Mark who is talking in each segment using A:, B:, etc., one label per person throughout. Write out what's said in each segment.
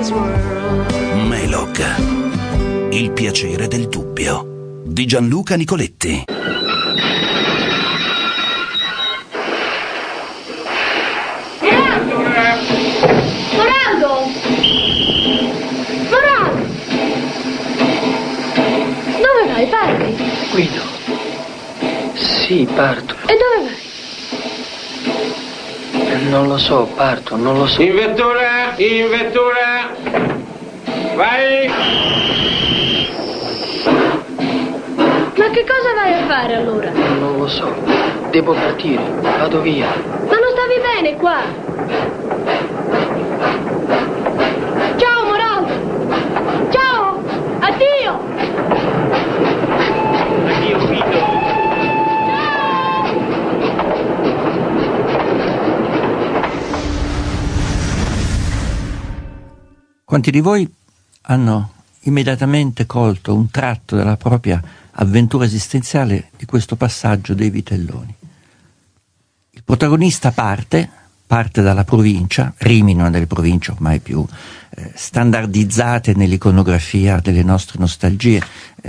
A: Melog, il piacere del dubbio, di Gianluca Nicoletti.
B: Morando! Dove vai? Parti?
C: Guido. Sì, parto.
B: E dove vai?
C: Non lo so, parto, non lo so.
D: In vettura! Vai!
B: Ma che cosa vai a fare allora?
C: Non lo so. Devo partire. Vado via.
B: Ma non stavi bene qua? Ciao, Morando! Ciao! Addio!
D: Addio, Guido!
E: Quanti di voi hanno immediatamente colto un tratto della propria avventura esistenziale di questo passaggio dei Vitelloni? Il protagonista parte dalla provincia, Rimini, una delle province ormai più standardizzate nell'iconografia delle nostre nostalgie.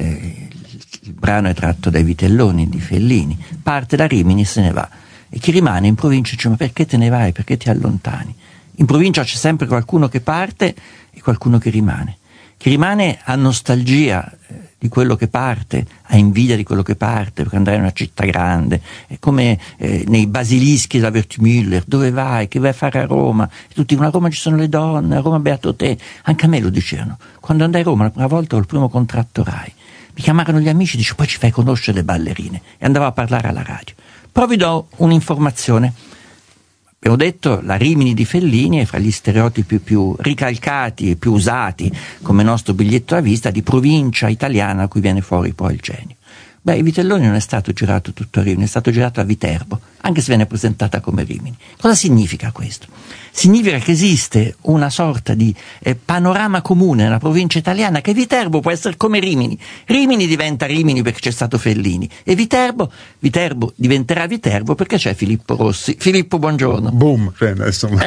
E: Il brano è tratto dai Vitelloni di Fellini, parte da Rimini e se ne va. E chi rimane in provincia dice: ma perché te ne vai? Perché ti allontani? In provincia c'è sempre qualcuno che parte e qualcuno che rimane. Chi rimane ha nostalgia di quello che parte, ha invidia di quello che parte, perché andare in una città grande, è come nei basilischi da Wertmüller: dove vai? Che vai a fare a Roma? E tutti dicono: a Roma ci sono le donne, a Roma beato te. Anche a me lo dicevano. Quando andai a Roma la prima volta col primo contratto Rai, mi chiamarono gli amici, dice: poi ci fai conoscere le ballerine. E andavo a parlare alla radio. Però vi do un'informazione. Abbiamo detto, la Rimini di Fellini è fra gli stereotipi più ricalcati e più usati come nostro biglietto da visita di provincia italiana a cui viene fuori poi il genio. Beh, i Vitelloni non è stato girato tutto a Rimini, è stato girato a Viterbo, anche se viene presentata come Rimini. Cosa significa questo? Significa che esiste una sorta di panorama comune nella provincia italiana, che Viterbo può essere come Rimini. Rimini diventa Rimini perché c'è stato Fellini, e Viterbo diventerà Viterbo perché c'è Filippo Rossi. Filippo, buongiorno.
F: Boom, adesso
E: ho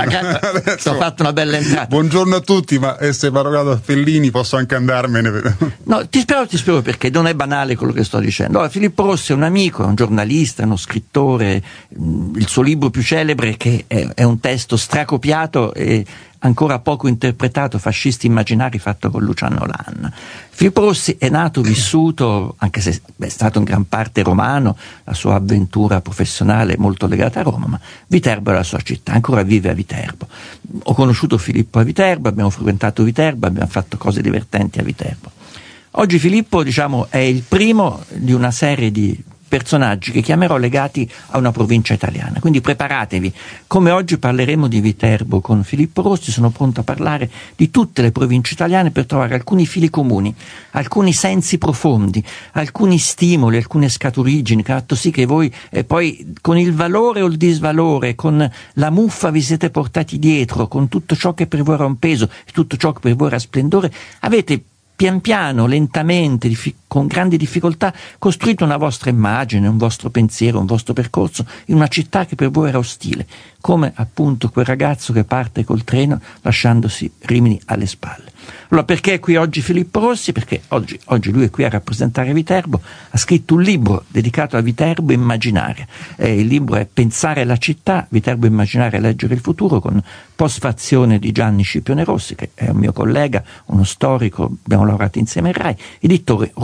E: fatto una bella entrata.
F: Buongiorno a tutti, ma se parogato a Fellini posso anche andarmene.
E: No, ti spiego perché non è banale quello che sto dicendo. Allora, Filippo Rossi è un amico, è un giornalista, è uno scrittore. Il suo libro più celebre, che è un testo stracopiato e ancora poco interpretato, Fascisti immaginari, fatto con Luciano Lanna. Filippo Rossi è nato, vissuto, anche se è stato in gran parte romano, la sua avventura professionale è molto legata a Roma, ma Viterbo è la sua città, ancora vive a Viterbo. Ho conosciuto Filippo a Viterbo, abbiamo frequentato Viterbo, abbiamo fatto cose divertenti a Viterbo. Oggi Filippo, è il primo di una serie di personaggi che chiamerò legati a una provincia italiana, quindi preparatevi. Come oggi parleremo di Viterbo con Filippo Rossi, sono pronto a parlare di tutte le province italiane per trovare alcuni fili comuni, alcuni sensi profondi, alcuni stimoli, alcune scaturigini che hanno fatto sì che voi poi, con il valore o il disvalore, con la muffa vi siete portati dietro, con tutto ciò che per voi era un peso e tutto ciò che per voi era splendore, avete pian piano, lentamente, con grandi difficoltà, costruito una vostra immagine, un vostro pensiero, un vostro percorso in una città che per voi era ostile, come appunto quel ragazzo che parte col treno lasciandosi Rimini alle spalle. Allora, perché è qui oggi Filippo Rossi? Perché oggi lui è qui a rappresentare Viterbo, ha scritto un libro dedicato a Viterbo Immaginare. Il libro è Pensare la città, Viterbo Immaginare e leggere il futuro, con postfazione di Gianni Scipione Rossi, che è un mio collega, uno storico, abbiamo lavorato insieme a Rai, editore